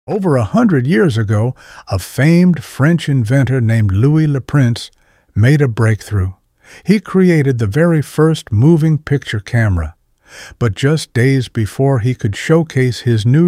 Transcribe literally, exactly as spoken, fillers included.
Over a hundred years ago, a famed French inventor named Louis Le Prince made a breakthrough. He created the very first moving picture camera. But just days before he could showcase his new